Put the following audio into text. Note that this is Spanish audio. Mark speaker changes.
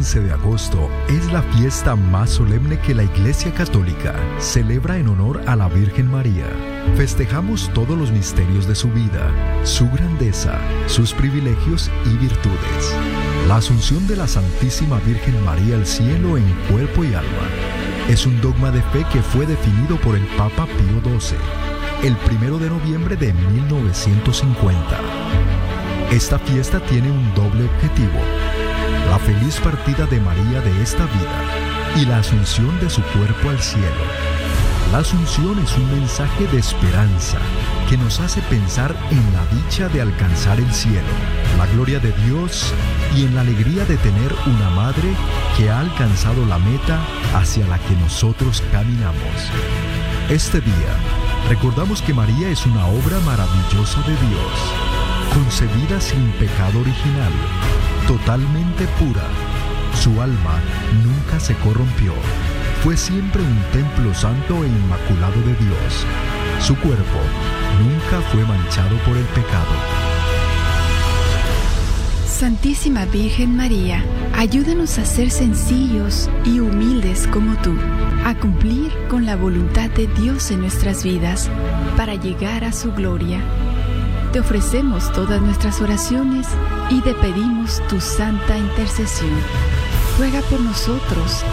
Speaker 1: 15 de agosto es la fiesta más solemne que la Iglesia Católica celebra en honor a la Virgen María. Festejamos todos los misterios de su vida, su grandeza, sus privilegios y virtudes. La asunción de la Santísima Virgen María al cielo en cuerpo y alma es un dogma de fe que fue definido por el Papa Pío XII el 1 de noviembre de 1950. Esta fiesta tiene un doble objetivo: la feliz partida de María de esta vida y la asunción de su cuerpo al cielo. La asunción es un mensaje de esperanza que nos hace pensar en la dicha de alcanzar el cielo, la gloria de Dios y en la alegría de tener una madre que ha alcanzado la meta hacia la que nosotros caminamos. Este día, recordamos que María es una obra maravillosa de Dios, concebida sin pecado original, totalmente pura. Su alma nunca se corrompió. Fue siempre un templo santo e inmaculado de Dios. Su cuerpo nunca fue manchado por el pecado.
Speaker 2: Santísima Virgen María, ayúdanos a ser sencillos y humildes como tú, a cumplir con la voluntad de Dios en nuestras vidas, para llegar a su gloria. Te ofrecemos todas nuestras oraciones y te pedimos tu santa intercesión. Ruega por nosotros